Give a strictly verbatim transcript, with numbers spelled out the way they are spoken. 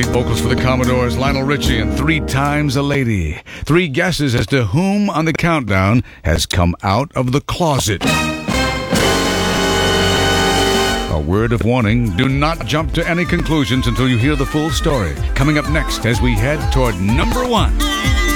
lead vocals for the Commodores, Lionel Richie and Three Times a Lady. Three guesses as to whom on the countdown has come out of the closet. A word of warning, do not jump to any conclusions until you hear the full story. Coming up next as we head toward number one.